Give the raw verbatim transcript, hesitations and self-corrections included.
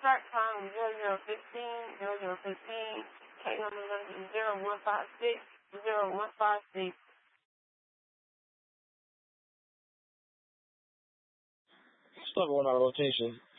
start time zero zero fifteen, zero zero fifteen. K number is zero one five six, zero one five six. Still going on rotation.